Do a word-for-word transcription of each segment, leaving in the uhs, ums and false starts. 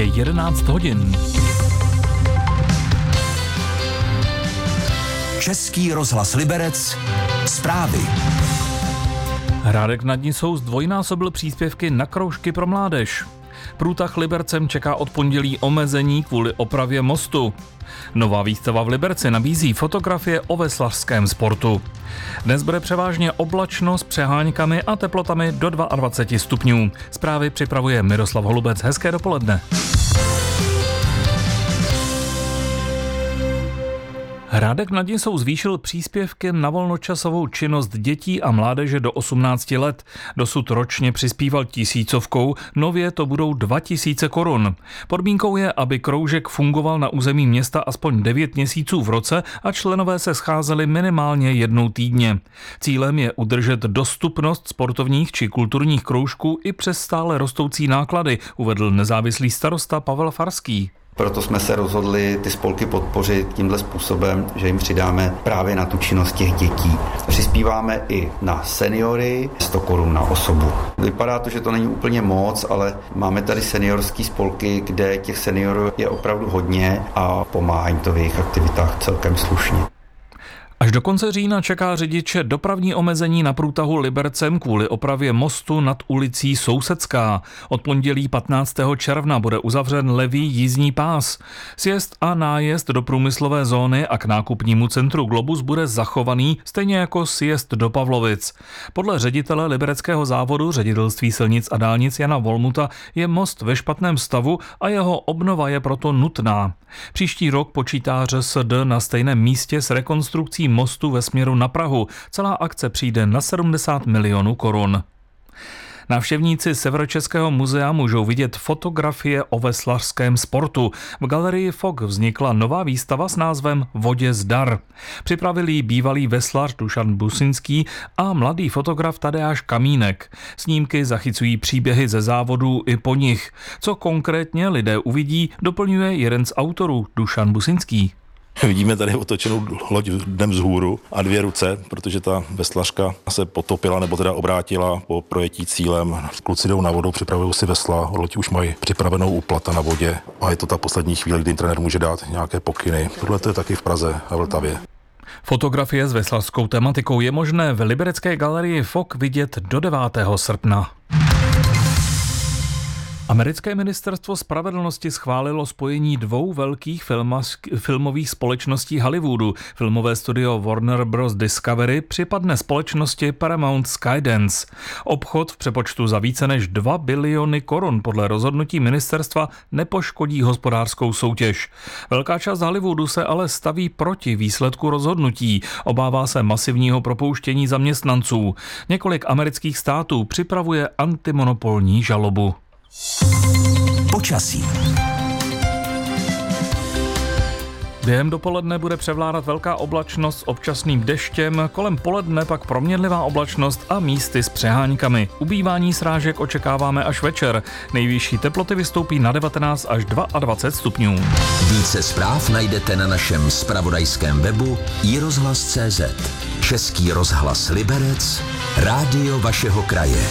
Je jedenáct hodin. Český rozhlas Liberec. Zprávy. Hrádek nad Nisou zdvojnásobil příspěvky na kroužky pro mládež. Průtah Libercem čeká od pondělí omezení kvůli opravě mostu. Nová výstava v Liberci nabízí fotografie o veslařském sportu. Dnes bude převážně oblačno s přeháňkami a teplotami do dvacet dva stupňů. Zprávy připravuje Miroslav Holubec. Hezké dopoledne. Hrádek nad Nisou zvýšil příspěvky na volnočasovou činnost dětí a mládeže do osmnácti let. Dosud ročně přispíval tisícovkou, nově to budou dva tisíce korun. Podmínkou je, aby kroužek fungoval na území města aspoň devět měsíců v roce a členové se scházeli minimálně jednou týdně. Cílem je udržet dostupnost sportovních či kulturních kroužků i přes stále rostoucí náklady, uvedl nezávislý starosta Pavel Farský. Proto jsme se rozhodli ty spolky podpořit tímhle způsobem, že jim přidáme právě na tu činnost těch dětí. Přispíváme i na seniory, sto korun na osobu. Vypadá to, že to není úplně moc, ale máme tady seniorský spolky, kde těch seniorů je opravdu hodně a pomáhá jim to v jejich aktivitách celkem slušně. Až do konce října čeká řidiče dopravní omezení na průtahu Libercem kvůli opravě mostu nad ulicí Sousedská. Od pondělí patnáctého června bude uzavřen levý jízdní pás. Sjezd a nájezd do průmyslové zóny a k nákupnímu centru Globus bude zachovaný, stejně jako sjezd do Pavlovic. Podle ředitele libereckého závodu ředitelství silnic a dálnic Jana Volmuta je most ve špatném stavu a jeho obnova je proto nutná. Příští rok počítá ŘSD na stejném místě s rekonstrukcí mostu ve směru na Prahu. Celá akce přijde na sedmdesát milionů korun. Návštěvníci Severočeského muzea můžou vidět fotografie o veslařském sportu. V galerii F O K vznikla nová výstava s názvem Vodě zdar. Připravili ji bývalý veslař Dušan Businský a mladý fotograf Tadeáš Kamínek. Snímky zachycují příběhy ze závodů i po nich. Co konkrétně lidé uvidí, doplňuje jeden z autorů, Dušan Businský. Vidíme tady otočenou loď dnem vzhůru a dvě ruce, protože ta veslařka se potopila nebo teda obrátila po projetí cílem. Kluci jdou na vodu, připravují si vesla, loď už mají připravenou úplata na vodě a je to ta poslední chvíle, kdy trenér může dát nějaké pokyny. Tohle to je taky v Praze a Vltavě. Fotografie s veslařskou tematikou je možné v liberecké galerii F O K vidět do devátého srpna. Americké ministerstvo spravedlnosti schválilo spojení dvou velkých filmař- filmových společností Hollywoodu. Filmové studio Warner Bros. Discovery připadne společnosti Paramount Skydance. Obchod v přepočtu za více než dva biliony korun podle rozhodnutí ministerstva nepoškodí hospodářskou soutěž. Velká část Hollywoodu se ale staví proti výsledku rozhodnutí. Obává se masivního propouštění zaměstnanců. Několik amerických států připravuje antimonopolní žalobu. Počasí. Během dopoledne bude převládat velká oblačnost s občasným deštěm, kolem poledne pak proměnlivá oblačnost a místy s přeháňkami. Ubývání srážek očekáváme až večer. Nejvyšší teploty vystoupí na devatenáct až dvacet dva stupňů. Více zpráv najdete na našem zpravodajském webu i rozhlas tečka cé zet. Český rozhlas Liberec, rádio vašeho kraje.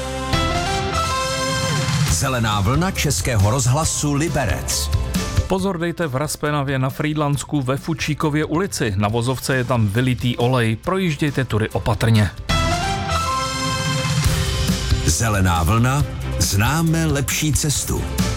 Zelená vlna Českého rozhlasu Liberec. Pozor dejte v Raspenavě na Frýdlansku ve Fučíkově ulici. Na vozovce je tam vylitý olej. Projíždějte tudy opatrně. Zelená vlna, známe lepší cestu.